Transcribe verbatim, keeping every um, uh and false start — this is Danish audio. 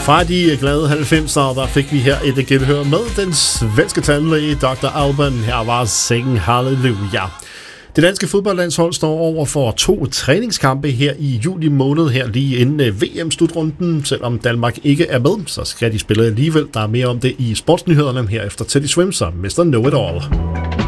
Fra de glade halvfemsere, der fik vi her et genhør med den svenske tandlæge doktor Alban. Her var Sing Halleluja. Det danske fodboldlandshold står over for to træningskampe her i juli måned, her lige inden V M-slutrunden. Selvom Danmark ikke er med, så skal de spille alligevel. Der er mere om det i sportsnyhederne her efter Teddy Swims og mister Know It All.